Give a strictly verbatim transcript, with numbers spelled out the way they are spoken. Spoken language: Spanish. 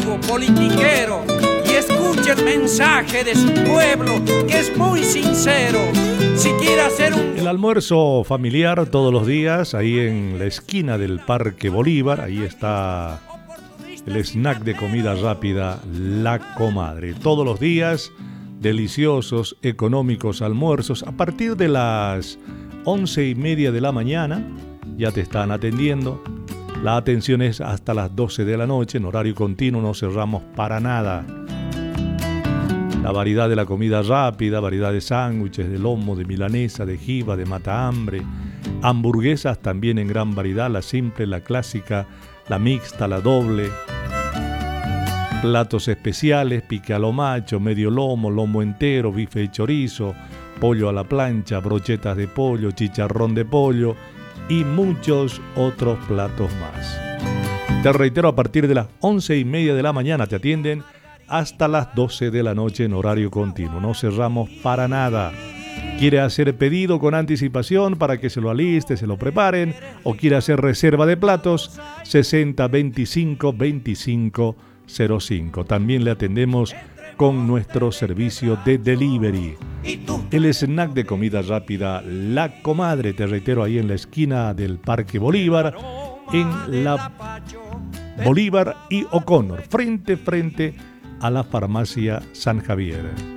amigo politiquero y escuche el mensaje de su pueblo, que es muy sincero. Si quiere hacer un... El almuerzo familiar todos los días, ahí en la esquina del Parque Bolívar, ahí está el snack de comida rápida La Comadre. Todos los días, deliciosos, económicos almuerzos. A partir de las once y media de la mañana, ya te están atendiendo. La atención es hasta las doce de la noche, en horario continuo, no cerramos para nada. La variedad de la comida rápida, variedad de sándwiches, de lomo, de milanesa, de jiba, de matahambre, hamburguesas también en gran variedad, la simple, la clásica, la mixta, la doble, platos especiales, pique a lo macho, medio lomo, lomo entero, bife de chorizo, pollo a la plancha, brochetas de pollo, chicharrón de pollo y muchos otros platos más. Te reitero, a partir de las once y media de la mañana te atienden hasta las doce de la noche en horario continuo. No cerramos para nada. ¿Quiere hacer pedido con anticipación para que se lo aliste, se lo preparen? ¿O quiere hacer reserva de platos? sesenta veinticinco veinticinco cero cinco. También le atendemos con nuestro servicio de delivery. El snack de comida rápida La Comadre, te reitero, ahí en la esquina del Parque Bolívar, en la Bolívar y O'Connor, frente frente a la farmacia San Javier.